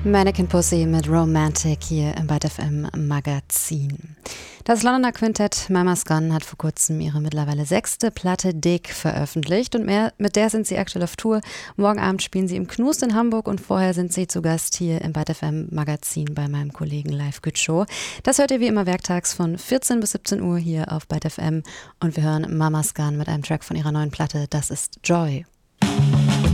Mannequin Pussy mit Romantic hier im Byte FM Magazin. Das Londoner Quintett Mama's Gone hat vor kurzem ihre mittlerweile 6. Platte Dick veröffentlicht und mit der sind sie aktuell auf Tour. Morgen Abend spielen sie im Knust in Hamburg und vorher sind sie zu Gast hier im Byte FM Magazin bei meinem Kollegen Live Good Show. Das hört ihr wie immer werktags von 14 bis 17 Uhr hier auf Byte FM und wir hören Mama's Gone mit einem Track von ihrer neuen Platte, das ist Joy.